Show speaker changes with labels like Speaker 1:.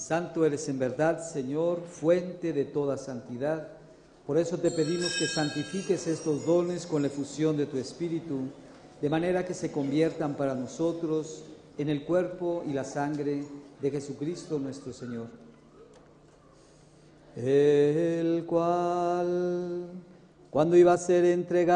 Speaker 1: Santo eres en verdad, Señor, fuente de toda santidad. Por eso te pedimos que santifiques estos dones con la efusión de tu Espíritu, de manera que se conviertan para nosotros en el cuerpo y la sangre de Jesucristo nuestro Señor, el cual, cuando iba a ser entregado